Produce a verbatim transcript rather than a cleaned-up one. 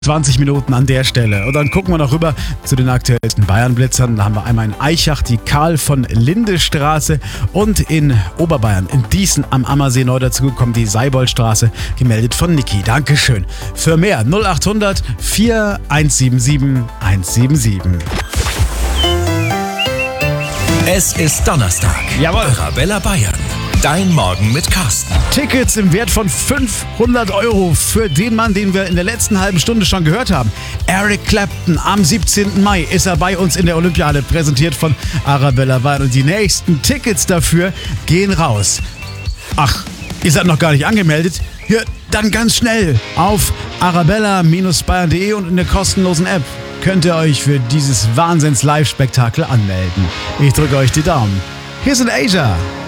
zwanzig Minuten an der Stelle. Und dann gucken wir noch rüber zu den aktuellsten Bayern-Blitzern. Da haben wir einmal in Aichach die Karl von Linde Straße und in Oberbayern, in Dießen am Ammersee neu dazugekommen, die Seiboldstraße, gemeldet von Niki. Dankeschön. Für mehr null acht hundert vier eins sieben sieben eins sieben sieben. Es ist Donnerstag. Jawohl. Arabella Bayern. Dein Morgen mit Carsten. Tickets im Wert von fünfhundert Euro für den Mann, den wir in der letzten halben Stunde schon gehört haben. Eric Clapton. Am siebzehnten Mai ist er bei uns in der Olympiade, präsentiert von Arabella Bayern. Und die nächsten Tickets dafür gehen raus. Ach, ihr seid noch gar nicht angemeldet? Ja, dann ganz schnell auf arabella Bindestrich bayern punkt de und in der kostenlosen App könnt ihr euch für dieses Wahnsinns-Live-Spektakel anmelden. Ich drücke euch die Daumen. Hier sind Asia.